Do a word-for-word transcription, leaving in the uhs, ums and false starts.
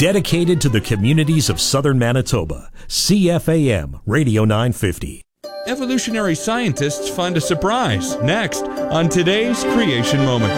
Dedicated to the communities of southern Manitoba. C F A M Radio nine fifty. Evolutionary scientists find a surprise next on today's Creation Moment.